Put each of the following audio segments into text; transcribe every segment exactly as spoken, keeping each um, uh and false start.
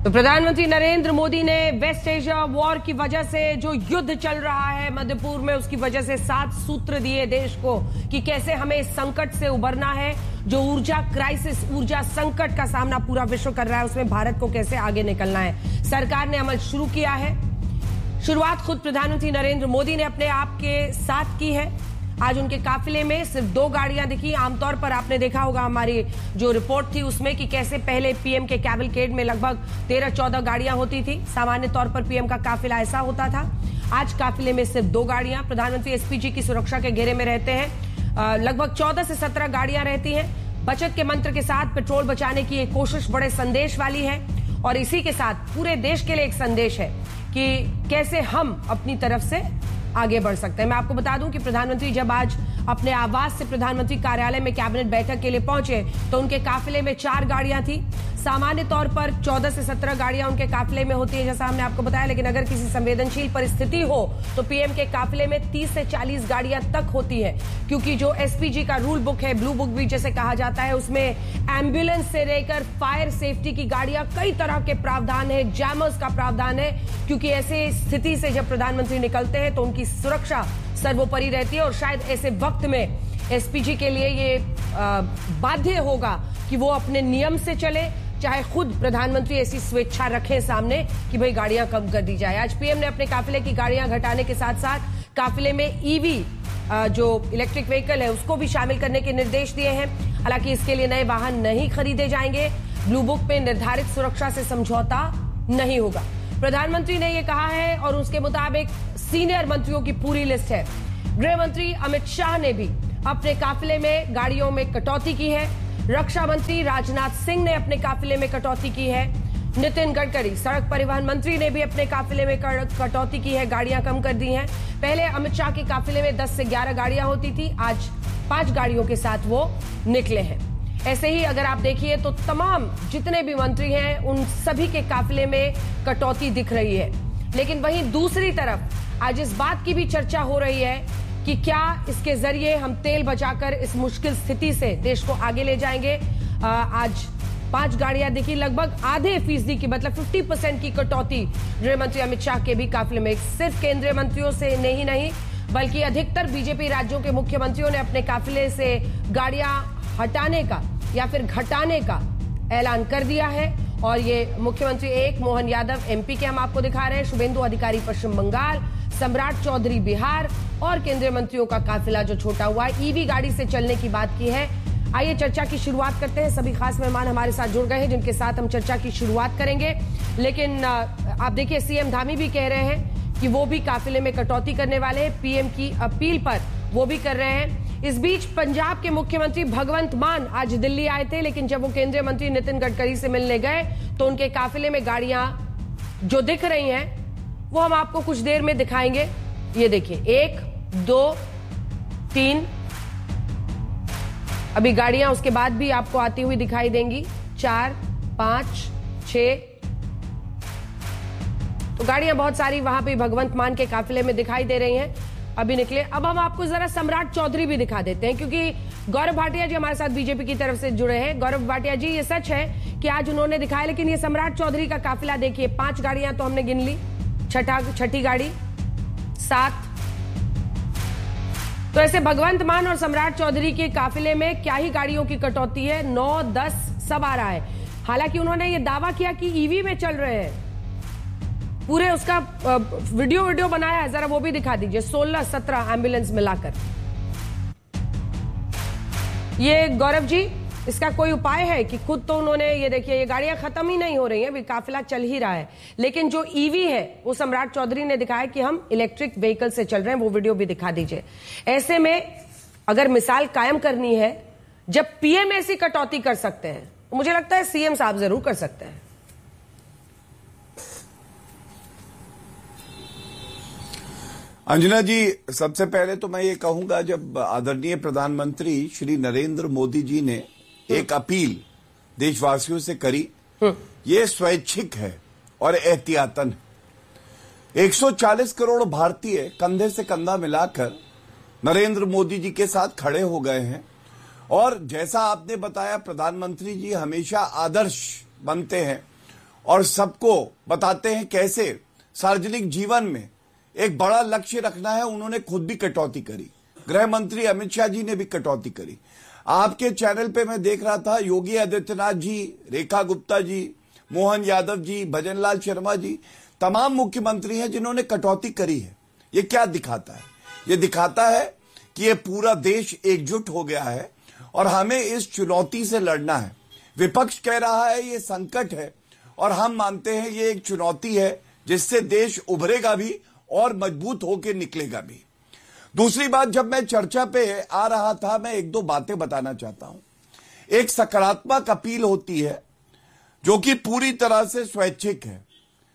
तो प्रधानमंत्री नरेंद्र मोदी ने वेस्ट एशिया वॉर की वजह से जो युद्ध चल रहा है मध्यपूर में, उसकी वजह से सात सूत्र दिए देश को कि कैसे हमें इस संकट से उबरना है। जो ऊर्जा क्राइसिस, ऊर्जा संकट का सामना पूरा विश्व कर रहा है, उसमें भारत को कैसे आगे निकलना है। सरकार ने अमल शुरू किया है। शुरुआत खुद प्रधानमंत्री नरेंद्र मोदी ने अपने आप के साथ की है। आज उनके काफिले में सिर्फ दो गाड़ियां दिखी। आमतौर पर आपने देखा होगा हमारी जो रिपोर्ट थी उसमें कि कैसे पहले पीएम के कैवलकेड में लगभग तेरह चौदह गाड़ियां होती थी। सामान्य तौर पर पीएम का काफिला ऐसा होता था। आज काफिले में सिर्फ दो गाड़ियां। प्रधानमंत्री एसपीजी की सुरक्षा के घेरे में रहते हैं। लगभग चौदह से सत्रह गाड़ियां रहती हैं। बचत के मंत्र के साथ पेट्रोल बचाने की एक कोशिश बड़े संदेश वाली है और इसी के साथ पूरे देश के लिए एक संदेश है कि कैसे हम अपनी तरफ से आगे बढ़ सकते हैं। मैं आपको बता दूं कि प्रधानमंत्री जब आज अपने आवास से प्रधानमंत्री कार्यालय में कैबिनेट बैठक के लिए पहुंचे तो उनके काफिले में चार गाड़ियां थी। सामान्य तौर पर चौदह से सत्रह गाड़ियां उनके काफिले में होती है, जैसा हमने आपको बताया। लेकिन अगर किसी संवेदनशील परिस्थिति हो तो पीएम के काफिले में तीस से चालीस गाड़ियां तक होती है, क्योंकि जो एसपीजी का रूल बुक है, ब्लू बुक भी जैसे कहा जाता है, उसमें एम्बुलेंस से लेकर फायर सेफ्टी की गाड़ियां, कई तरह के प्रावधान है, जैमर्स का प्रावधान है, क्योंकि ऐसे स्थिति से जब प्रधानमंत्री निकलते हैं तो उनकी सुरक्षा सर्वोपरि रहती है। और शायद ऐसे वक्त में एसपीजी के लिए ये बाध्य होगा कि वो अपने नियम से चले, चाहे खुद प्रधानमंत्री ऐसी स्वेच्छा रखें सामने कि भाई गाड़ियां कम कर दी जाए। आज पीएम ने अपने काफिले की गाड़ियां घटाने के साथ साथ काफिले में ईवी जो इलेक्ट्रिक व्हीकल है उसको भी शामिल करने के निर्देश दिए हैं। हालांकि इसके लिए नए वाहन नहीं खरीदे जाएंगे। ब्लू बुक पे निर्धारित सुरक्षा से समझौता नहीं होगा। प्रधानमंत्री ने यह कहा है और उसके मुताबिक सीनियर मंत्रियों की पूरी लिस्ट है। गृह मंत्री अमित शाह ने भी अपने काफिले में गाड़ियों में कटौती की है। रक्षा मंत्री राजनाथ सिंह ने अपने काफिले में कटौती की है। नितिन गडकरी, सड़क परिवहन मंत्री, ने भी अपने काफिले में कटौती की है, गाड़ियां कम कर दी हैं। पहले अमित शाह के काफिले में दस से ग्यारह गाड़ियां होती थी, आज पांच गाड़ियों के साथ वो निकले हैं। ऐसे ही अगर आप देखिए तो तमाम जितने भी मंत्री हैं उन सभी के काफिले में कटौती दिख रही है। लेकिन वहीं दूसरी तरफ आज इस बात की भी चर्चा हो रही है कि क्या इसके जरिए हम तेल बचाकर इस मुश्किल स्थिति से देश को आगे ले जाएंगे। आ, आज पांच गाड़ियां दिखी, लगभग आधे फीसदी की, मतलब पचास परसेंट की कटौती गृह मंत्री अमित शाह के भी काफिले में। सिर्फ केंद्रीय मंत्रियों से नहीं नहीं बल्कि अधिकतर बीजेपी राज्यों के मुख्यमंत्रियों ने अपने काफिले से गाड़ियां हटाने का या फिर घटाने का ऐलान कर दिया है। और ये मुख्यमंत्री एक मोहन यादव एमपी के हम आपको दिखा रहे हैं, शुभेंदु अधिकारी पश्चिम बंगाल, सम्राट चौधरी बिहार और केंद्रीय मंत्रियों का काफिला जो छोटा हुआ है, ईवी गाड़ी से चलने की बात की है। आइए चर्चा की शुरुआत करते हैं। सभी खास मेहमान हमारे साथ जुड़ गए हैं जिनके साथ हम चर्चा की शुरुआत करेंगे। लेकिन आप देखिए सीएम धामी भी कह रहे हैं कि वो भी काफिले में कटौती करने वाले हैं। पीएम की अपील पर वो भी कर रहे हैं। इस बीच पंजाब के मुख्यमंत्री भगवंत मान आज दिल्ली आए थे, लेकिन जब वो केंद्रीय मंत्री नितिन गडकरी से मिलने गए तो उनके काफिले में गाड़ियां जो दिख रही हैं वो हम आपको कुछ देर में दिखाएंगे। ये देखिए, एक, दो, तीन, अभी गाड़ियां उसके बाद भी आपको आती हुई दिखाई देंगी, चार, पांच, छह। तो गाड़ियां बहुत सारी वहां पे भगवंत मान के काफिले में दिखाई दे रही हैं, अभी निकले। अब हम आपको जरा सम्राट चौधरी भी दिखा देते हैं, क्योंकि गौरव भाटिया जी हमारे साथ बीजेपी की तरफ से जुड़े हैं। गौरव भाटिया जी, ये सच है कि आज उन्होंने दिखाया, लेकिन ये सम्राट चौधरी का काफिला देखिए, पांच गाड़ियां तो हमने गिन ली, छठा छठी गाड़ी, सात। तो ऐसे भगवंत मान और सम्राट चौधरी के काफिले में क्या ही गाड़ियों की कटौती है, नौ, दस सब आ रहा है। हालांकि उन्होंने ये दावा किया कि ईवी में चल रहे हैं, पूरे उसका वीडियो वीडियो बनाया है, जरा वो भी दिखा दीजिए, सोलह सत्रह एम्बुलेंस मिलाकर। ये गौरव जी, इसका कोई उपाय है कि खुद तो उन्होंने, ये देखिए, ये गाड़ियां खत्म ही नहीं हो रही हैं, अभी काफिला चल ही रहा है, लेकिन जो ईवी है वो सम्राट चौधरी ने दिखाया कि हम इलेक्ट्रिक व्हीकल से चल रहे हैं, वो वीडियो भी दिखा दीजिए। ऐसे में अगर मिसाल कायम करनी है, जब पीएम ऐसी कटौती कर सकते हैं तो मुझे लगता है सीएम साहब जरूर कर सकते हैं। अंजना जी, सबसे पहले तो मैं ये कहूंगा, जब आदरणीय प्रधानमंत्री श्री नरेंद्र मोदी जी ने एक अपील देशवासियों से करी, ये स्वैच्छिक है और एहतियातन। एक सौ चालीस करोड़ भारतीय कंधे से कंधा मिलाकर नरेंद्र मोदी जी के साथ खड़े हो गए हैं। और जैसा आपने बताया, प्रधानमंत्री जी हमेशा आदर्श बनते हैं और सबको बताते हैं कैसे सार्वजनिक जीवन में एक बड़ा लक्ष्य रखना है। उन्होंने खुद भी कटौती करी, गृह मंत्री अमित शाह जी ने भी कटौती करी। आपके चैनल पे मैं देख रहा था, योगी आदित्यनाथ जी, रेखा गुप्ता जी, मोहन यादव जी, भजनलाल शर्मा जी, तमाम मुख्यमंत्री हैं जिन्होंने कटौती करी है। ये क्या दिखाता है? ये दिखाता है कि ये पूरा देश एकजुट हो गया है और हमें इस चुनौती से लड़ना है। विपक्ष कह रहा है ये संकट है और हम मानते हैं ये एक चुनौती है जिससे देश उभरेगा भी और मजबूत होकर निकलेगा भी। दूसरी बात, जब मैं चर्चा पे आ रहा था, मैं एक दो बातें बताना चाहता हूं। एक सकारात्मक अपील होती है जो कि पूरी तरह से स्वैच्छिक है,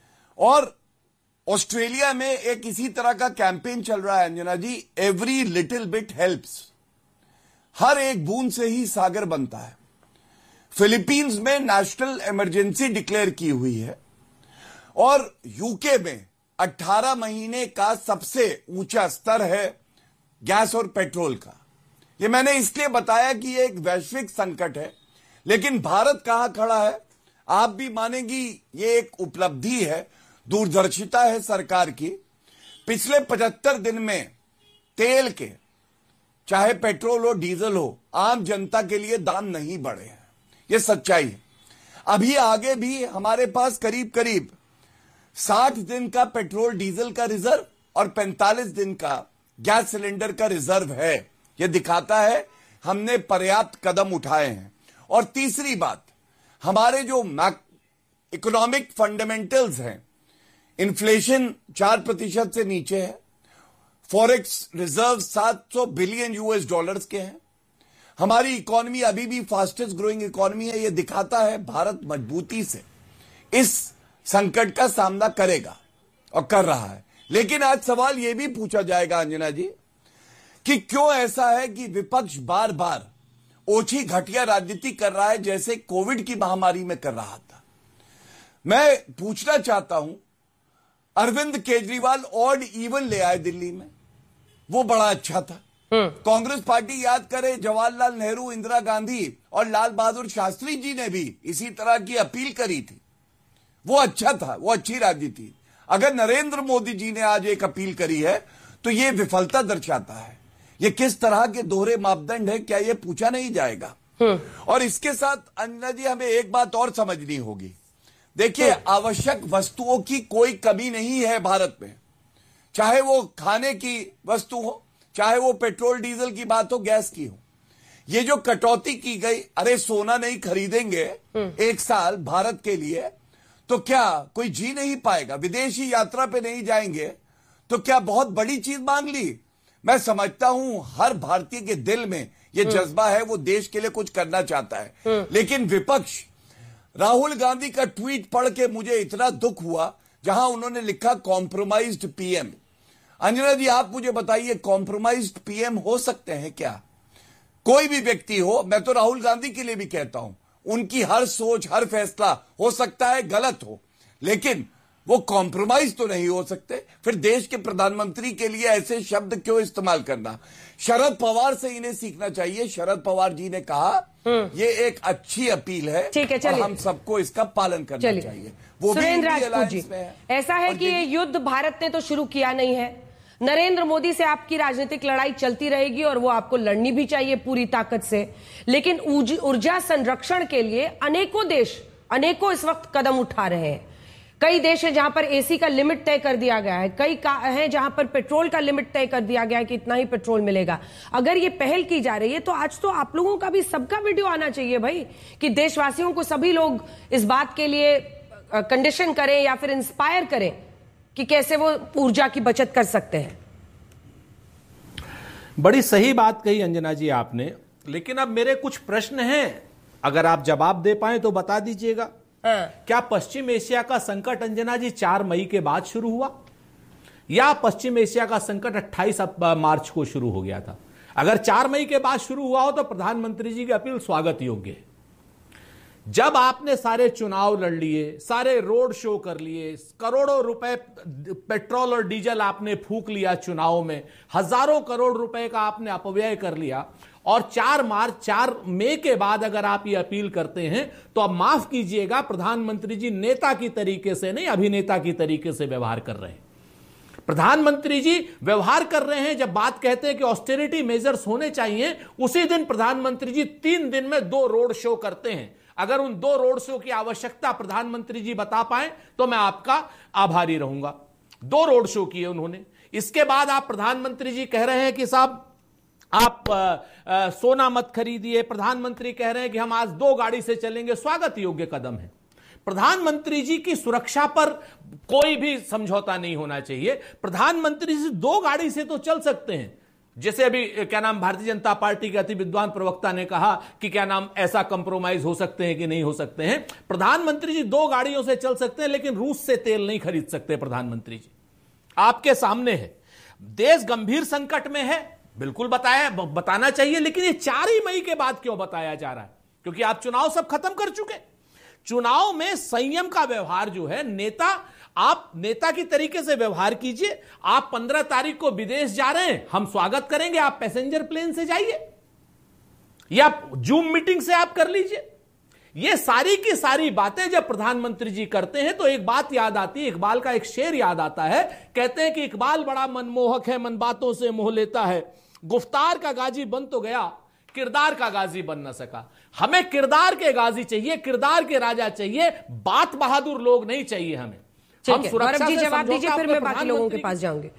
और ऑस्ट्रेलिया में एक इसी तरह का कैंपेन चल रहा है अंजना जी, एवरी लिटिल बिट हेल्प्स। हर एक बूंद से ही सागर बनता है। फिलीपींस में नेशनल इमरजेंसी डिक्लेयर की हुई है और यूके में अठारह महीने का सबसे ऊंचा स्तर है गैस और पेट्रोल का। ये मैंने इसलिए बताया कि ये एक वैश्विक संकट है, लेकिन भारत कहां खड़ा है आप भी मानेंगी। ये एक उपलब्धि है, दूरदर्शिता है सरकार की। पिछले पचहत्तर दिन में तेल के, चाहे पेट्रोल हो डीजल हो, आम जनता के लिए दाम नहीं बढ़े हैं। ये सच्चाई है। अभी आगे भी हमारे पास करीब करीब साठ दिन का पेट्रोल डीजल का रिजर्व और पैंतालीस दिन का गैस सिलेंडर का रिजर्व है। यह दिखाता है हमने पर्याप्त कदम उठाए हैं। और तीसरी बात, हमारे जो इकोनॉमिक फंडामेंटल्स हैं, इन्फ्लेशन चार प्रतिशत से नीचे है, फॉरेक्स रिजर्व सात सौ बिलियन यूएस डॉलर्स के हैं, हमारी इकोनॉमी अभी भी फास्टेस्ट ग्रोइंग इकोनॉमी है। यह दिखाता है भारत मजबूती से इस संकट का सामना करेगा और कर रहा है। लेकिन आज सवाल यह भी पूछा जाएगा अंजना जी कि क्यों ऐसा है कि विपक्ष बार बार ओछी घटिया राजनीति कर रहा है जैसे कोविड की महामारी में कर रहा था। मैं पूछना चाहता हूं, अरविंद केजरीवाल ऑड इवन ले आए दिल्ली में, वो बड़ा अच्छा था। कांग्रेस पार्टी याद करे, जवाहरलाल नेहरू, इंदिरा गांधी और लाल बहादुर शास्त्री जी ने भी इसी तरह की अपील करी थी। वो अच्छा था, वो अच्छी राजनीति। अगर नरेंद्र मोदी जी ने आज एक अपील करी है तो ये विफलता दर्शाता है। ये किस तरह के दोहरे मापदंड है, क्या ये पूछा नहीं जाएगा? और इसके साथ अंजना जी हमें एक बात और समझनी होगी। देखिए, आवश्यक वस्तुओं की कोई कमी नहीं है भारत में, चाहे वो खाने की वस्तु हो, चाहे वो पेट्रोल डीजल की बात हो, गैस की हो। ये जो कटौती की गई, अरे सोना नहीं खरीदेंगे एक साल भारत के लिए तो क्या कोई जी नहीं पाएगा? विदेशी यात्रा पे नहीं जाएंगे तो क्या बहुत बड़ी चीज मांग ली? मैं समझता हूं हर भारतीय के दिल में ये जज्बा है, वो देश के लिए कुछ करना चाहता है। लेकिन विपक्ष, राहुल गांधी का ट्वीट पढ़ के मुझे इतना दुख हुआ जहां उन्होंने लिखा कॉम्प्रोमाइज्ड पीएम। अंजना जी आप मुझे बताइए, कॉम्प्रोमाइज्ड पीएम हो सकते हैं क्या? कोई भी व्यक्ति हो, मैं तो राहुल गांधी के लिए भी कहता हूं, उनकी हर सोच, हर फैसला हो सकता है गलत हो, लेकिन वो कॉम्प्रोमाइज तो नहीं हो सकते। फिर देश के प्रधानमंत्री के लिए ऐसे शब्द क्यों इस्तेमाल करना? शरद पवार से इन्हें सीखना चाहिए। शरद पवार जी ने कहा ये एक अच्छी अपील है, ठीक है, और हम सबको इसका पालन करना चाहिए। वो सुरेंद्र राजपूत जी, ऐसा है कि ये युद्ध भारत ने तो शुरू किया नहीं है। नरेंद्र मोदी से आपकी राजनीतिक लड़ाई चलती रहेगी और वो आपको लड़नी भी चाहिए पूरी ताकत से। लेकिन ऊर्जा संरक्षण के लिए अनेकों देश, अनेकों इस वक्त कदम उठा रहे हैं। कई देश हैं जहां पर एसी का लिमिट तय कर दिया गया है, कई हैं जहां पर पेट्रोल का लिमिट तय कर दिया गया है कि इतना ही पेट्रोल मिलेगा। अगर ये पहल की जा रही है तो आज तो आप लोगों का भी सबका वीडियो आना चाहिए भाई, कि देशवासियों को सभी लोग इस बात के लिए कंडीशन करें या फिर इंस्पायर करें कि कैसे वो ऊर्जा की बचत कर सकते हैं। बड़ी सही बात कही अंजना जी आपने, लेकिन अब मेरे कुछ प्रश्न हैं, अगर आप जवाब दे पाए तो बता दीजिएगा। हाँ। क्या पश्चिम एशिया का संकट अंजना जी चार मई के बाद शुरू हुआ, या पश्चिम एशिया का संकट अट्ठाईस मार्च को शुरू हो गया था? अगर चार मई के बाद शुरू हुआ हो तो प्रधानमंत्री जी की अपील स्वागत योग्य है। जब आपने सारे चुनाव लड़ लिए, सारे रोड शो कर लिए, करोड़ों रुपए पेट्रोल और डीजल आपने फूंक लिया चुनाव में, हजारों करोड़ रुपए का आपने अपव्यय कर लिया, और चार मार्च चार मई के बाद अगर आप ये अपील करते हैं तो अब माफ कीजिएगा, प्रधानमंत्री जी नेता की तरीके से नहीं, अभिनेता की तरीके से व्यवहार कर रहे हैं। प्रधानमंत्री जी व्यवहार कर रहे हैं, जब बात कहते हैं कि ऑस्टेरिटी मेजर्स होने चाहिए, उसी दिन प्रधानमंत्री जी तीन दिन में दो रोड शो करते हैं। अगर उन दो रोड शो की आवश्यकता प्रधानमंत्री जी बता पाए तो मैं आपका आभारी रहूंगा। दो रोड शो किए उन्होंने। इसके बाद आप प्रधानमंत्री जी कह रहे हैं कि साहब आप आ, आ, सोना मत खरीदिए। प्रधानमंत्री कह रहे हैं कि हम आज दो गाड़ी से चलेंगे। स्वागत योग्य कदम है। प्रधानमंत्री जी की सुरक्षा पर कोई भी समझौता नहीं होना चाहिए। प्रधानमंत्री जी दो गाड़ी से तो चल सकते हैं, जैसे अभी क्या नाम भारतीय जनता पार्टी के अति विद्वान प्रवक्ता ने कहा कि क्या नाम ऐसा कंप्रोमाइज हो सकते हैं कि नहीं हो सकते हैं। प्रधानमंत्री जी दो गाड़ियों से चल सकते हैं, लेकिन रूस से तेल नहीं खरीद सकते। प्रधानमंत्री जी आपके सामने है, देश गंभीर संकट में है, बिल्कुल बताया बताना चाहिए, लेकिन ये चार ही मई के बाद क्यों बताया जा रहा है? क्योंकि आप चुनाव सब खत्म कर चुके। चुनाव में संयम का व्यवहार जो है, नेता आप नेता की तरीके से व्यवहार कीजिए। आप पंद्रह तारीख को विदेश जा रहे हैं, हम स्वागत करेंगे। आप पैसेंजर प्लेन से जाइए या जूम मीटिंग से आप कर लीजिए। ये सारी की सारी बातें जब प्रधानमंत्री जी करते हैं तो एक बात याद आती है, इकबाल का एक शेर याद आता है। कहते हैं कि इकबाल बड़ा मनमोहक है, मन बातों से मोह लेता है, गुफ्तार का गाजी बन तो गया, किरदार का गाजी बन न सका। हमें किरदार के गाजी चाहिए, किरदार के राजा चाहिए, बात बहादुर लोग नहीं चाहिए हमें। हम सुरक्षा जी जवाब दीजिए, फिर मैं बाकी लोगों के पास जाऊंगी।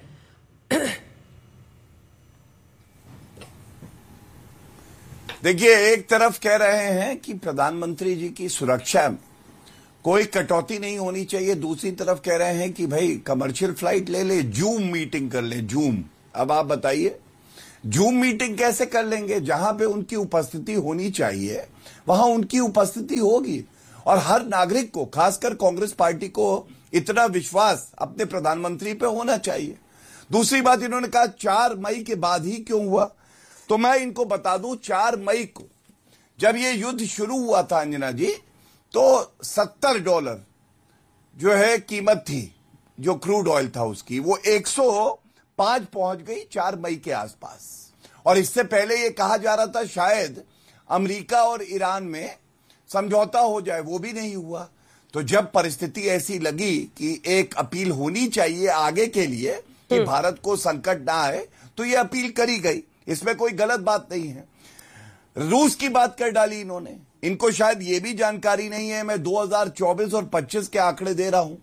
देखिए, एक तरफ कह रहे हैं कि प्रधानमंत्री जी की सुरक्षा कोई कटौती नहीं होनी चाहिए, दूसरी तरफ कह रहे हैं कि भाई कमर्शियल फ्लाइट ले ले, जूम मीटिंग कर ले। जूम, अब आप बताइए जूम मीटिंग कैसे कर लेंगे? जहां पे उनकी उपस्थिति होनी चाहिए वहां उनकी उपस्थिति होगी, और हर नागरिक को, खासकर कांग्रेस पार्टी को, इतना विश्वास अपने प्रधानमंत्री पे होना चाहिए। दूसरी बात, इन्होंने कहा चार मई के बाद ही क्यों हुआ, तो मैं इनको बता दूं, चार मई को जब ये युद्ध शुरू हुआ था अंजना जी, तो सत्तर डॉलर जो है कीमत थी, जो क्रूड ऑयल था उसकी, वो एक सौ पांच पहुंच गई चार मई के आसपास। और इससे पहले ये कहा जा रहा था शायद अमेरिका और ईरान में समझौता हो जाए, वो भी नहीं हुआ। तो जब परिस्थिति ऐसी लगी कि एक अपील होनी चाहिए आगे के लिए कि भारत को संकट ना आए, तो ये अपील करी गई, इसमें कोई गलत बात नहीं है। रूस की बात कर डाली इन्होंने, इनको शायद ये भी जानकारी नहीं है। मैं दो हज़ार चौबीस और पच्चीस के आंकड़े दे रहा हूं।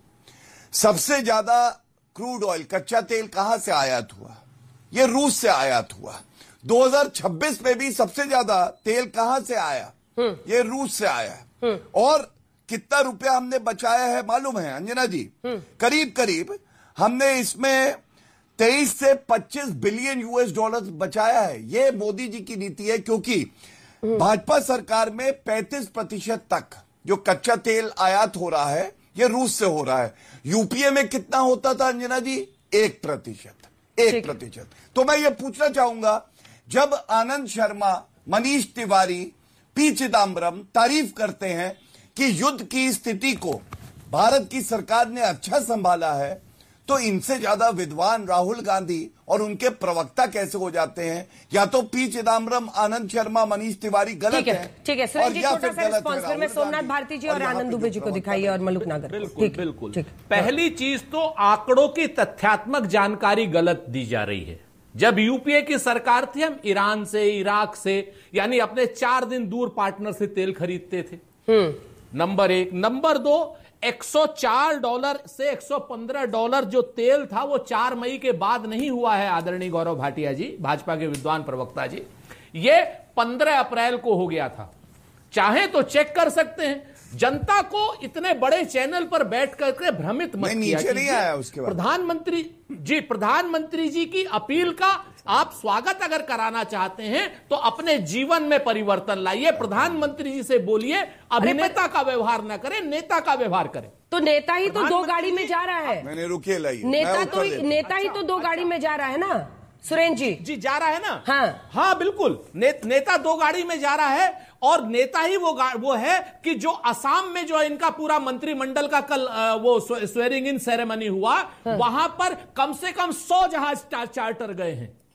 सबसे ज्यादा क्रूड ऑयल, कच्चा तेल कहां से आयात हुआ? ये रूस से आयात हुआ। दो हज़ार छब्बीस में भी सबसे ज्यादा तेल कहां से आया? ये रूस से आया। और कितना रुपया हमने बचाया है मालूम है अंजना जी? करीब करीब हमने इसमें तेईस से पच्चीस बिलियन यूएस डॉलर बचाया है। ये मोदी जी की नीति है, क्योंकि भाजपा सरकार में पैंतीस प्रतिशत तक जो कच्चा तेल आयात हो रहा है ये रूस से हो रहा है। यूपीए में कितना होता था अंजना जी? एक प्रतिशत एक प्रतिशत तो मैं ये पूछना चाहूंगा, जब आनंद शर्मा, मनीष तिवारी, पी चिदम्बरम तारीफ करते हैं कि युद्ध की स्थिति को भारत की सरकार ने अच्छा संभाला है, तो इनसे ज्यादा विद्वान राहुल गांधी और उनके प्रवक्ता कैसे हो जाते हैं? या तो पी चिदम्बरम, आनंद शर्मा, मनीष तिवारी गलत है। ठीक है सुरेश जी, छोटा सा रिस्पॉन्स फिर मैं सोमनाथ भारती जी और आनंद दुबे जी को दिखाइए, और मलुक नागर। बिल्कुल बिल्कुल। पहली चीज तो आंकड़ों की तथ्यात्मक जानकारी गलत दी जा रही है। जब यूपीए की सरकार थी, हम ईरान से, इराक से, यानी अपने चार दिन दूर पार्टनर से तेल खरीदते थे। नंबर एक। नंबर दो, एक सौ चार डॉलर से एक सौ पंद्रह डॉलर जो तेल था वो चार मई के बाद नहीं हुआ है आदरणीय गौरव भाटिया जी, भाजपा के विद्वान प्रवक्ता जी। ये पंद्रह अप्रैल को हो गया था। चाहे तो चेक कर सकते हैं। जनता को इतने बड़े चैनल पर बैठ करके भ्रमित मत किया नीचे नहीं आया उसके बाद। प्रधानमंत्री जी प्रधानमंत्री जी की अपील का आप स्वागत अगर कराना चाहते हैं तो अपने जीवन में परिवर्तन लाइए। प्रधानमंत्री जी से बोलिए अभिनेता का व्यवहार ना करें, नेता का व्यवहार करें। तो नेता ही तो दो गाड़ी में जा रहा है। मैंने रुकिए लाइए, नेता तो नेता ही तो दो गाड़ी में जा रहा है ना सुरेन जी? जी जा रहा है ना। हाँ हाँ बिल्कुल, ने, नेता दो गाड़ी में जा रहा है, और नेता ही वो वो है कि जो असम में जो इनका पूरा मंत्रिमंडल का कल वो स्वेरिंग इन सेरेमनी हुआ, हाँ। वहां पर कम से कम सौ जहाज चार्टर गए हैं।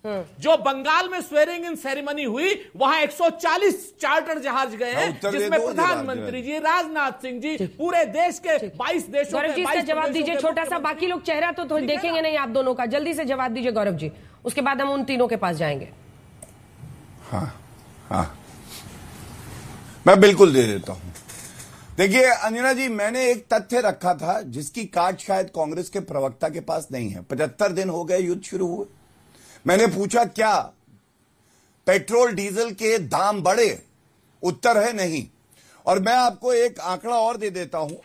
जो बंगाल में स्वेरिंग इन सेरेमनी हुई वहां एक सौ चालीस चार्टर जहाज गए हैं, जिसमें प्रधानमंत्री जी, राजनाथ सिंह जी, पूरे देश के बाईस देशों गौरव जी इसका जवाब दीजिए छोटा सा, बाकी लोग चेहरा तो थोड़ी देखेंगे नहीं आप दोनों का, जल्दी से जवाब दीजिए गौरव जी, उसके बाद हम उन तीनों के पास जाएंगे। हाँ हाँ मैं बिल्कुल दे देता हूं। देखिए अंजना जी, मैंने एक तथ्य रखा था जिसकी काट शायद कांग्रेस के प्रवक्ता के पास नहीं है। पचहत्तर दिन हो गए युद्ध शुरू हुए, मैंने पूछा क्या पेट्रोल डीजल के दाम बढ़े? उत्तर है नहीं। और मैं आपको एक आंकड़ा और दे देता हूं,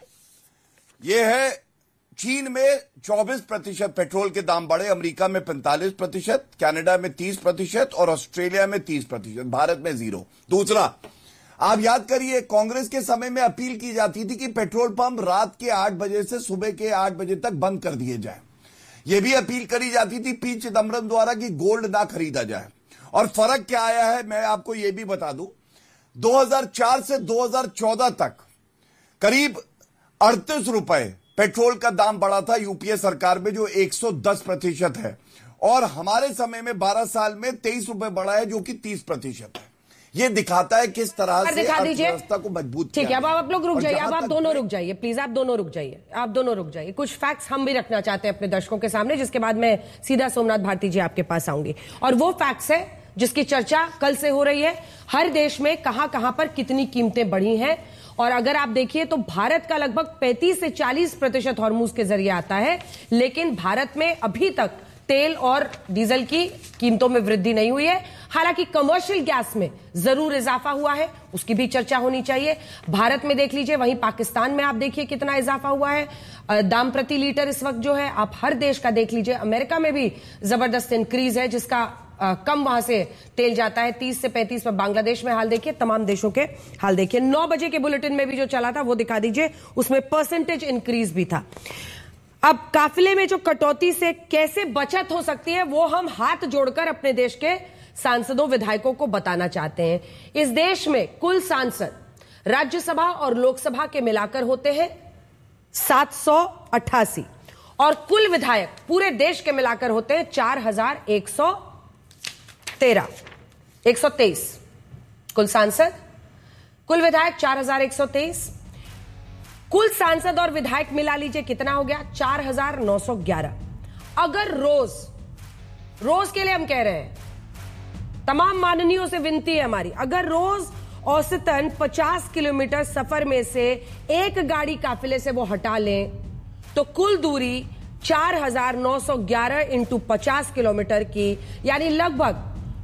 यह है चीन में चौबीस प्रतिशत पेट्रोल के दाम बढ़े, अमेरिका में पैंतालीस प्रतिशत, कनाडा में तीस प्रतिशत और ऑस्ट्रेलिया में तीस प्रतिशत, भारत में जीरो। दूसरा, आप याद करिए कांग्रेस के समय में अपील की जाती थी कि पेट्रोल पंप रात के आठ बजे से सुबह के आठ बजे तक बंद कर दिए जाए। यह भी अपील करी जाती थी पी चिदम्बरम द्वारा कि गोल्ड ना खरीदा जाए। और फर्क क्या आया है मैं आपको यह भी बता दूं, दो हज़ार चार से दो हज़ार चौदह तक करीब अड़तीस रुपए पेट्रोल का दाम बढ़ा था यूपीए सरकार में, जो एक सौ दस प्रतिशत है, और हमारे समय में बारह साल में तेईस रुपए बढ़ा है, जो कि तीस प्रतिशत है। ये दिखाता है किस तरह से अर्थव्यवस्था को मजबूत किया। ठीक है, अब आप लोग रुक जाइए, अब आप दोनों रुक जाइए प्लीज, आप दोनों रुक जाइए, आप दोनों रुक जाइए। कुछ फैक्ट्स हम भी रखना चाहते हैं अपने दर्शकों के सामने, जिसके बाद मैं सीधा सोमनाथ भारती जी आपके पास आऊंगी। और वो फैक्ट्स है जिसकी चर्चा कल से हो रही है, हर देश में कहां कहां पर कितनी कीमतें बढ़ी हैं। और अगर आप देखिए तो भारत का लगभग पैंतीस से चालीस प्रतिशत हॉर्मूज के जरिए आता है, लेकिन भारत में अभी तक तेल और डीजल की कीमतों में वृद्धि नहीं हुई है। हालांकि कमर्शियल गैस में जरूर इजाफा हुआ है, उसकी भी चर्चा होनी चाहिए। भारत में देख लीजिए, वहीं पाकिस्तान में आप देखिए कितना इजाफा हुआ है दाम प्रति लीटर इस वक्त जो है। आप हर देश का देख लीजिए, अमेरिका में भी जबरदस्त इंक्रीज है, जिसका आ, कम वहां से तेल जाता है तीस से पैंतीस पर। बांग्लादेश में हाल देखिए, तमाम देशों के हाल देखिए। नौ बजे के बुलेटिन में भी जो चला था वो दिखा दीजिए, उसमें परसेंटेज इंक्रीज भी था। अब काफिले में जो कटौती से कैसे बचत हो सकती है वो हम हाथ जोड़कर अपने देश के सांसदों विधायकों को बताना चाहते हैं। इस देश में कुल सांसद राज्यसभा और लोकसभा के मिलाकर होते हैं सात सौ अट्ठासी, और कुल विधायक पूरे देश के मिलाकर होते हैं चार हजार एक सौ तेरह एक सौ तेईस। कुल सांसद, कुल विधायक चार हजार एक सौ तेईस। कुल सांसद और विधायक मिला लीजिए कितना हो गया, चार हजार नौ सौ ग्यारह। अगर रोज रोज के लिए हम कह रहे हैं, तमाम माननीयों से विनती है हमारी, अगर रोज औसतन पचास किलोमीटर सफर में से एक गाड़ी काफिले से वो हटा लें तो कुल दूरी चार हजार नौ सौ ग्यारह इंटू पचास किलोमीटर की, यानी लगभग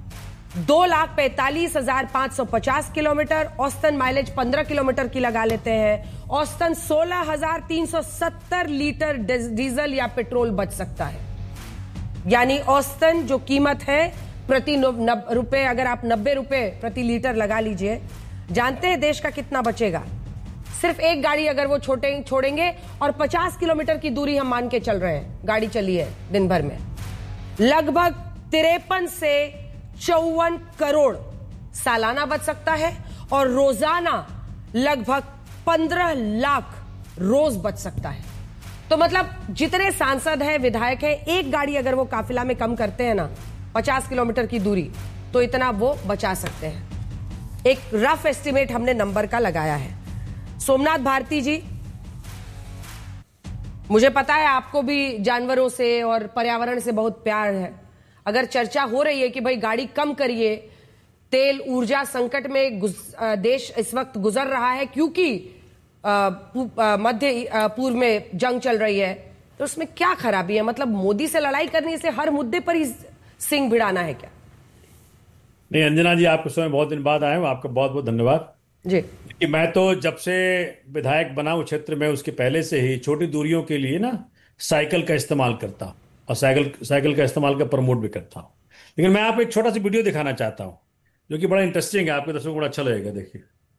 दो लाख पैंतालीस हजार पांच सौ पचास किलोमीटर। औसतन माइलेज पंद्रह किलोमीटर की लगा लेते हैं, औसतन सोलह हजार तीन सौ सत्तर लीटर डीजल या पेट्रोल बच सकता है। यानी औसतन जो कीमत है प्रति रुपए, अगर आप नब्बे रुपए प्रति लीटर लगा लीजिए, जानते हैं देश का कितना बचेगा? सिर्फ एक गाड़ी अगर वो छोटे छोड़ेंगे, और पचास किलोमीटर की दूरी हम मान के चल रहे हैं गाड़ी चली है दिन भर में, लगभग तिरपन से चौवन करोड़ सालाना बच सकता है, और रोजाना लगभग पंद्रह लाख रोज बच सकता है। तो मतलब जितने सांसद हैं, विधायक हैं, एक गाड़ी अगर वो काफिला में कम करते हैं ना पचास किलोमीटर की दूरी, तो इतना वो बचा सकते हैं। एक रफ एस्टिमेट हमने नंबर का लगाया है। सोमनाथ भारती जी, मुझे पता है आपको भी जानवरों से और पर्यावरण से बहुत प्यार है। अगर चर्चा हो रही है कि भाई गाड़ी कम करिए, तेल ऊर्जा संकट में देश इस वक्त गुजर रहा है क्योंकि मध्य पूर्व में जंग चल रही है, तो उसमें क्या खराबी है? मतलब मोदी से लड़ाई करने से हर मुद्दे पर ही सिंह भिड़ाना है क्या? नहीं अंजना जी, आपके समय बहुत दिन बाद आए हूं, आपका बहुत बहुत धन्यवाद जी। कि मैं तो जब से विधायक बना हूं क्षेत्र में, उसके पहले से ही छोटी दूरियों के लिए ना साइकिल का इस्तेमाल करता हूं, और साइकिल साइकिल का इस्तेमाल का प्रमोट भी करता हूं। लेकिन मैं आपको एक छोटा सा वीडियो दिखाना चाहता हूं जो कि बड़ा इंटरेस्टिंग है, आपके दर्शकों को बड़ा अच्छा लगेगा। देखिए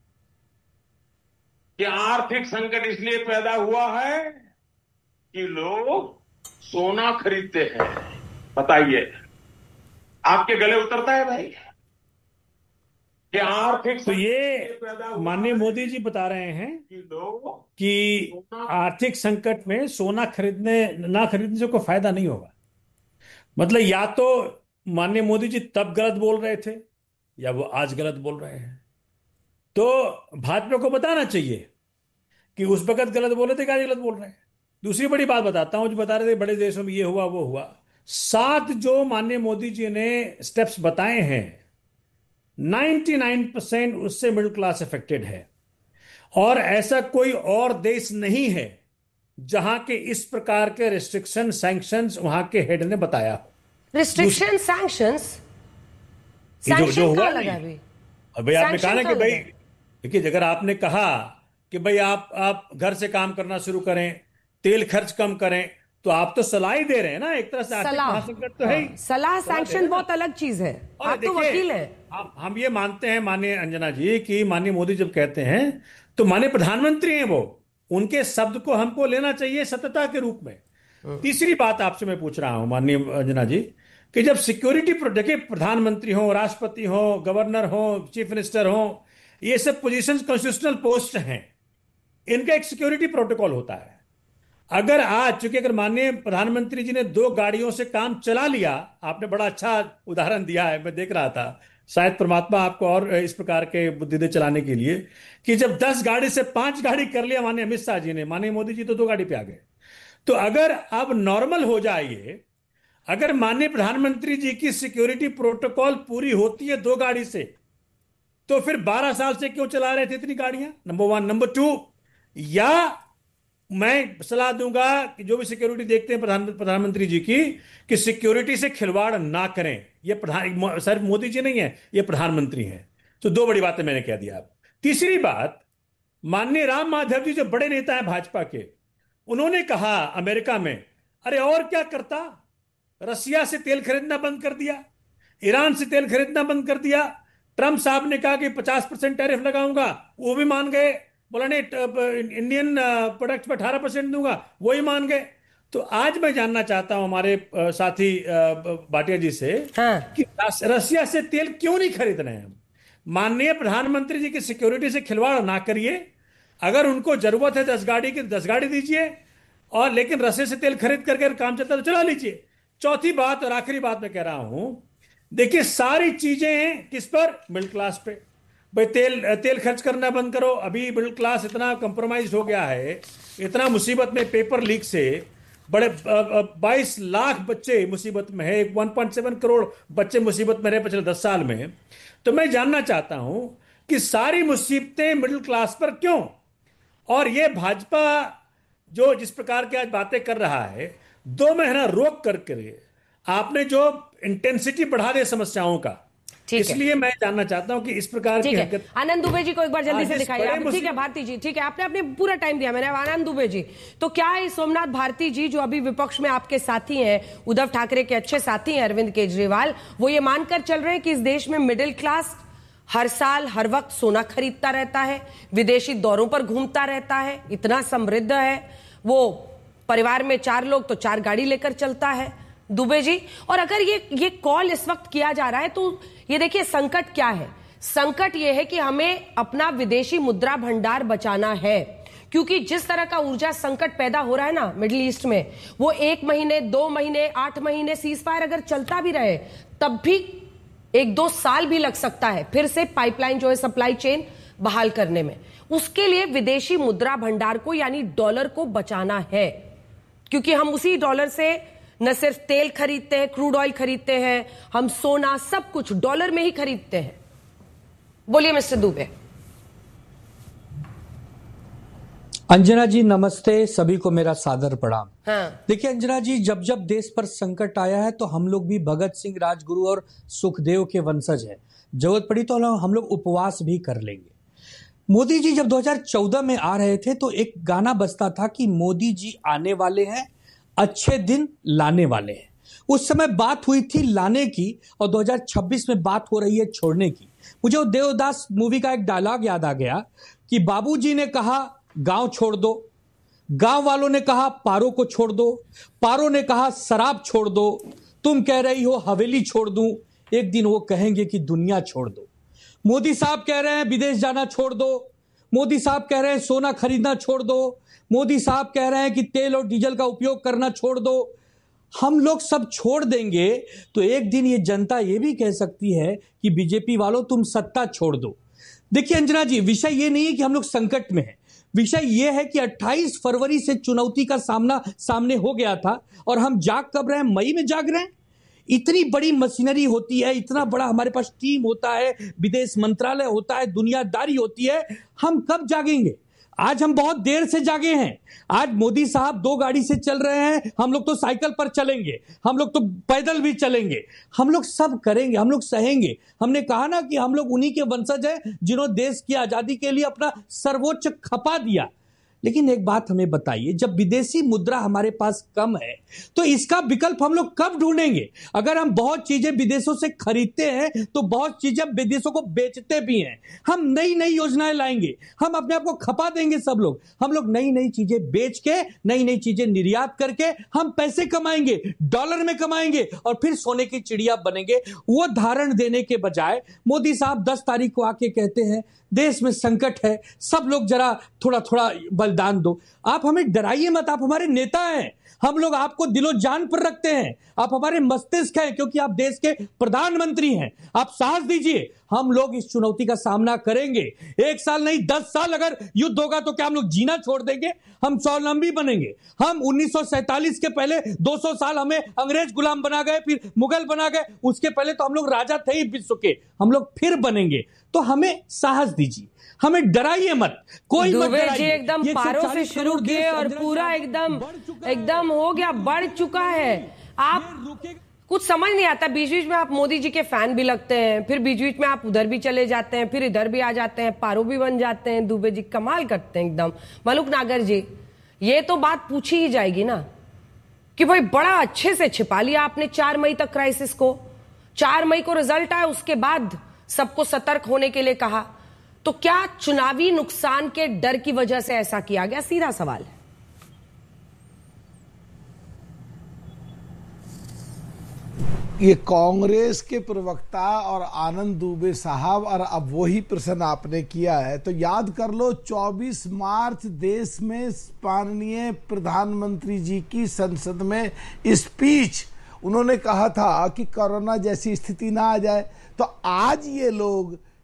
कि आर्थिक संकट इसलिए पैदा हुआ है कि लोग सोना खरीदते हैं। बताइए, आपके गले उतरता है भाई कि आर्थिक तो ये माननीय मोदी जी बता रहे हैं कि लोग कि आर्थिक संकट में सोना खरीदने ना खरीदने से कोई फायदा नहीं होगा। मतलब या तो माननीय मोदी जी तब गलत बोल रहे थे या वो आज गलत बोल रहे हैं? तो भाजपा को बताना चाहिए कि उस वक्त गलत बोले थे, क्या गलत बोल रहे हैं। दूसरी बड़ी बात बताता हूं, जो बता रहे थे बड़े देशों में ये हुआ वो हुआ। सात जो माननीय मोदी जी ने स्टेप्स बताए हैं, निन्यानवे परसेंट उससे मिडिल क्लास अफेक्टेड है। और ऐसा कोई और देश नहीं है जहां के इस प्रकार के रिस्ट्रिक्शन सैंक्शंस वहां के हेड ने बताया। रिस्ट्रिक्शन सैंक्शंस जो जो हुआ अभी आपने कहा ना कि भाई देखिए, अगर आपने कहा कि भाई आप आप घर से काम करना शुरू करें, तेल खर्च कम करें, तो आप तो सलाह ही दे रहे हैं ना, एक तरह से आर्थिक महासंकट तो है ही। सलाह सैंक्शन बहुत अलग चीज है। आप तो वकील हैं। हम ये मानते हैं माननीय अंजना जी कि माननीय मोदी जब कहते हैं तो माननीय प्रधानमंत्री हैं वो, उनके शब्द को हमको लेना चाहिए सत्यता के रूप में। तीसरी बात आपसे मैं पूछ रहा हूं माननीय अंजना जी कि जब सिक्योरिटी देखिए, प्रधानमंत्री हो, राष्ट्रपति हो, गवर्नर हो, चीफ मिनिस्टर हो, ये सब पोजीशंस कॉन्स्टिट्यूशनल पोस्ट हैं, इनका एक सिक्योरिटी प्रोटोकॉल होता है। अगर आज चूंकि अगर माननीय प्रधानमंत्री जी ने दो गाड़ियों से काम चला लिया, आपने बड़ा अच्छा उदाहरण दिया है, मैं देख रहा था, शायद परमात्मा आपको और इस प्रकार के बुद्धि दे चलाने के लिए, कि जब दस गाड़ी से पांच गाड़ी कर लिया माननीय अमित शाह जी ने, माननीय मोदी जी तो दो गाड़ी पे आ गए। तो अगर अब नॉर्मल हो जाए, अगर माननीय प्रधानमंत्री जी की सिक्योरिटी प्रोटोकॉल पूरी होती है दो गाड़ी से, तो फिर बारह साल से क्यों चला रहे थे इतनी गाड़ियां? Number one. नंबर टू, या मैं सलाह दूंगा कि जो भी सिक्योरिटी देखते हैं प्रधान प्रधानमंत्री जी की, कि सिक्योरिटी से खिलवाड़ ना करें। ये प्रधान सर मोदी जी नहीं है, ये प्रधानमंत्री हैं। तो दो बड़ी बातें मैंने कह दिया। तीसरी बात, माननीय राम माधव जी जो बड़े नेता हैं भाजपा के, उन्होंने कहा अमेरिका में, अरे और क्या करता, रसिया से तेल खरीदना बंद कर दिया, ईरान से तेल खरीदना बंद कर दिया। ट्रंप साहब ने कहा कि पचास परसेंट टैरिफ लगाऊंगा, वो भी मान गए। बोला नहीं, इंडियन प्रोडक्ट पर अठारह परसेंट दूंगा, वो ही मान गए। तो आज मैं जानना चाहता हूं हमारे साथी भाटिया जी से, हाँ। कि रसिया से तेल क्यों नहीं खरीद रहे हैं हम? माननीय प्रधानमंत्री जी की सिक्योरिटी से खिलवाड़ ना करिए। अगर उनको जरूरत है दस गाड़ी की, दस गाड़ी दीजिए, और लेकिन रसिया से तेल खरीद करके काम चलता तो चला लीजिए। चौथी बात और आखिरी बात मैं कह रहा हूं, देखिए सारी चीजें किस पर? मिडिल क्लास पे। भाई तेल तेल खर्च करना बंद करो। अभी मिडिल क्लास इतना कंप्रोमाइज हो गया है, इतना मुसीबत में, पेपर लीक से बड़े बाईस लाख बच्चे मुसीबत में है, एक पॉइंट सात करोड़ बच्चे मुसीबत में रहे पिछले दस साल में। तो मैं जानना चाहता हूं कि सारी मुसीबतें मिडिल क्लास पर क्यों? और ये भाजपा जो जिस प्रकार की आज बातें कर रहा है, दो महीना रोक करके आपने जो इंटेंसिटी बढ़ा दे समस्याओं का, इसलिए मैं जानना चाहता हूं कि इस प्रकार की हरकत। आनंद दुबे जी को एक बार जल्दी से दिखाइए आप। ठीक है भारती जी, ठीक है, आपने अपने पूरा टाइम दिया मैंने। आनंद दुबे जी, तो क्या है सोमनाथ भारती जी जो अभी विपक्ष में आपके साथी हैं, उद्धव ठाकरे के अच्छे साथी हैं अरविंद केजरीवाल, वो ये मानकर चल रहे हैं कि इस देश में मिडिल क्लास हर साल हर वक्त सोना खरीदता रहता है, विदेशी दौरों पर घूमता रहता है, इतना समृद्ध है, वो परिवार में चार लोग तो चार गाड़ी लेकर चलता है दुबे जी। और अगर ये ये कॉल इस वक्त किया जा रहा है, तो ये देखिए संकट क्या है। संकट ये है कि हमें अपना विदेशी मुद्रा भंडार बचाना है, क्योंकि जिस तरह का ऊर्जा संकट पैदा हो रहा है ना मिडिल ईस्ट में, वो एक महीने, दो महीने, आठ महीने सीज फायर अगर चलता भी रहे, तब भी एक दो साल भी लग सकता है फिर से पाइपलाइन जो है सप्लाई चेन बहाल करने में। उसके लिए विदेशी मुद्रा भंडार को यानी डॉलर को बचाना है, क्योंकि हम उसी डॉलर से न सिर्फ तेल खरीदते हैं, क्रूड ऑयल खरीदते हैं, हम सोना सब कुछ डॉलर में ही खरीदते हैं। बोलिए मिस्टर दुबे। अंजना जी नमस्ते, सभी को मेरा सादर प्रणाम। हाँ। देखिए अंजना जी, जब जब देश पर संकट आया है तो हम लोग भी भगत सिंह, राजगुरु और सुखदेव के वंशज हैं। जरूरत पड़ी तो हम लोग उपवास भी कर लेंगे। मोदी जी जब दो हज़ार चौदह में आ रहे थे तो एक गाना बजता था कि मोदी जी आने वाले हैं, अच्छे दिन लाने वाले हैं। उस समय बात हुई थी लाने की, और दो हज़ार छब्बीस में बात हो रही है छोड़ने की। मुझे वो देवदास मूवी का एक डायलॉग याद आ गया कि बाबूजी ने कहा गांव छोड़ दो, गांव वालों ने कहा पारो को छोड़ दो, पारो ने कहा शराब छोड़ दो, तुम कह रही हो हवेली छोड़ दूं, एक दिन वो कहेंगे कि दुनिया छोड़ दो। मोदी साहब कह रहे हैं विदेश जाना छोड़ दो, मोदी साहब कह रहे हैं सोना खरीदना छोड़ दो, मोदी साहब कह रहे हैं कि तेल और डीजल का उपयोग करना छोड़ दो। हम लोग सब छोड़ देंगे तो एक दिन ये जनता ये भी कह सकती है कि बीजेपी वालों तुम सत्ता छोड़ दो। देखिए अंजना जी, विषय ये नहीं है कि हम लोग संकट में हैं, विषय यह है कि अट्ठाईस फरवरी से चुनौती का सामना सामने हो गया था और हम जाग कब रहे हैं? मई में जाग रहे हैं। इतनी बड़ी मशीनरी होती है, इतना बड़ा हमारे पास टीम होता है, विदेश मंत्रालय होता है, दुनियादारी होती है, हम कब जागेंगे? आज हम बहुत देर से जागे हैं। आज मोदी साहब दो गाड़ी से चल रहे हैं, हम लोग तो साइकिल पर चलेंगे, हम लोग तो पैदल भी चलेंगे, हम लोग सब करेंगे, हम लोग सहेंगे। हमने कहा ना कि हम लोग उन्हीं के वंशज हैं जिन्होंने देश की आजादी के लिए अपना सर्वोच्च खपा दिया। लेकिन एक बात हमें बताइए, जब विदेशी मुद्रा हमारे पास कम है तो इसका विकल्प हम लोग कब ढूंढेंगे? अगर हम बहुत चीजें विदेशों से खरीदते हैं तो बहुत चीजें विदेशों को बेचते भी हैं। हम नई नई योजनाएं लाएंगे, हम अपने आप को खपा देंगे सब लोग। हम लोग नई नई चीजें बेच के, नई नई चीजें निर्यात करके हम पैसे कमाएंगे, डॉलर में कमाएंगे और फिर सोने की चिड़िया बनेंगे। वो धारण देने के बजाय मोदी साहब दस तारीख को आके कहते हैं देश में संकट है, सब लोग जरा थोड़ा थोड़ा बलिदान दो। आप हमें डराइए मत, आप हमारे नेता हैं, हम लोग आपको दिलो जान पर रखते हैं, आप हमारे मस्तिष्क हैं क्योंकि आप देश के प्रधानमंत्री हैं। आप साहस दीजिए, हम लोग इस चुनौती का सामना करेंगे। एक साल नहीं, दस साल अगर युद्ध होगा तो क्या हम लोग जीना छोड़ देंगे? हम स्वावलंबी बनेंगे। हम उन्नीस सौ सैंतालीस के पहले दो सौ साल हमें अंग्रेज गुलाम बना गए, फिर मुगल बना गए, उसके पहले तो हम लोग राजा थे ही विश्व के, हम लोग फिर बनेंगे। तो हमें साहस दीजिए, हमें डराइए मत, कोई मत दुबे जी डराइए। एकदम पारों से शुरू किए और पूरा एकदम एकदम हो गया, बढ़ चुका है। आप कुछ समझ नहीं आता, बीच बीच में आप मोदी जी के फैन भी लगते हैं, फिर बीच बीच में आप उधर भी चले जाते हैं, फिर इधर भी आ जाते हैं, पारो भी बन जाते हैं। दुबे जी कमाल करते हैं एकदम। मलुक नागर जी, ये तो बात पूछी ही जाएगी ना कि भाई बड़ा अच्छे से छिपा लिया आपने चार मई तक क्राइसिस को। चार मई को रिजल्ट आया, उसके बाद सबको सतर्क होने के लिए कहा, तो क्या चुनावी नुकसान के डर की वजह से ऐसा किया गया? सीधा सवाल है। ये कांग्रेस के प्रवक्ता और आनंद दुबे साहब, और अब वही प्रश्न आपने किया है तो याद कर लो, चौबीस मार्च देश में माननीय प्रधानमंत्री जी की संसद में स्पीच, उन्होंने कहा था कि कोरोना जैसी स्थिति ना आ जाए। तो आज ये लोग